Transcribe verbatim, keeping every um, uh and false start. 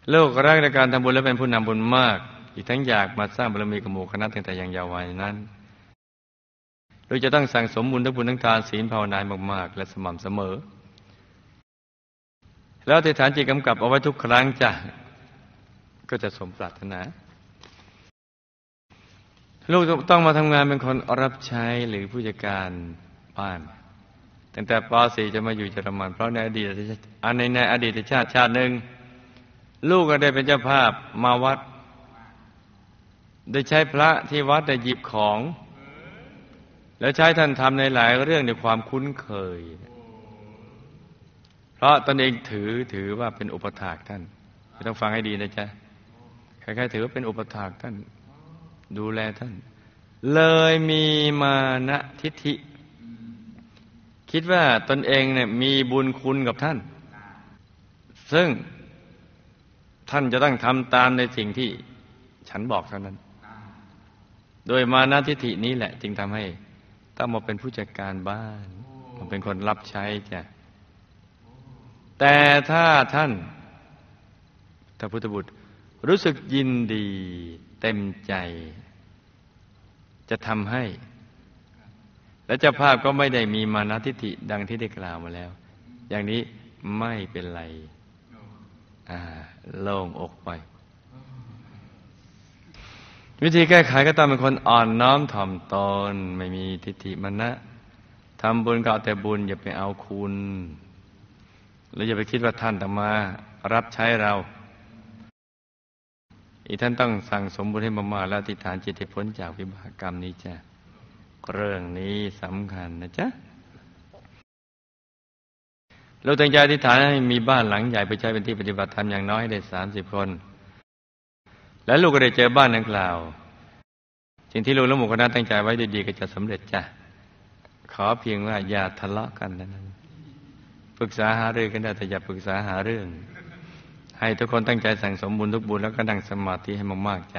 โลกรักในการทำบุญและเป็นผู้นำบุญมากอีกทั้งอยากมาสร้างบารมีกับหมู่คณะตั้งแต่ยังเยาว์วัยนั้นโดยจะต้องสั่งสมบุญทั้งบุญทั้งทานศีลภาวนามากๆและสม่ำเสมอแล้วอธิษฐานจิตกำกับเอาไว้ทุกครั้งจ้ะก็จะสมปรารถนาลูกต้องมาทำงานเป็นคนรับใช้หรือผู้จัดการบ้านตั้งแต่ป .สี่ จะมาอยู่เยอรมันเพราะในอดีตอันในในอดีตชาติชาติหนึ่งลูกก็ได้เป็นเจ้าภาพมาวัดได้ใช้พระที่วัดได้หยิบของแล้วใช้ท่านทำในหลายเรื่องด้วยความคุ้นเคยเพราะตนเองถือถือว่าเป็นอุปถากท่านต้องฟังให้ดีนะจ๊ะใครๆถือว่าเป็นอุปถากท่านดูแลท่านเลยมีมานะทิฏฐิคิดว่าตนเองเนี่ยมีบุญคุณกับท่านซึ่งท่านจะต้องทำตามในสิ่งที่ฉันบอกเท่านั้นโดยมานะทิฏฐินี้แหละจึงทำให้ต้องมาเป็นผู้จัดการบ้านมาเป็นคนรับใช้จ้ะแต่ถ้าท่านถ้าพุทธบุตรรู้สึกยินดีเต็มใจจะทำให้และเจ้าภาพก็ไม่ได้มีมานะทิฏฐิดังที่ได้กล่าวมาแล้วอย่างนี้ไม่เป็นไรอ่าโล่งอกไปวิธีแก้ไขก็ต้องเป็นคนอ่อนน้อมถ่อมตนไม่มีทิฏฐิมานะทำบุญก็เอาแต่บุญอย่าไปเอาคุณหรืออย่าไปคิดว่าท่านจะมารับใช้เราอีกท่านต้องสั่งสมบุญให้มากๆแล้วอธิษฐานจิตให้พ้นจากวิบากกรรมนี้จ้ะเรื่องนี้สำคัญนะจ๊ะเราตั้งใจอธิษฐานให้มีบ้านหลังใหญ่ไปใช้เป็นที่ปฏิบัติธรรมอย่างน้อยได้สามสิบคนและลูกก็ได้เจอบ้านดังกล่าวสิ่งที่ลูกและหมู่คณะตั้งใจไว้ดีๆก็จะสำเร็จจ้ะขอเพียงว่าอย่าทะเลาะกันนะปรึกษาหารือกันได้แต่อย่าปรึกษาหาเรื่องให้ทุกคนตั้งใจสั่งสมบุญทุกบุญแล้วก็นั่งสมาธิให้มากๆจ้ะ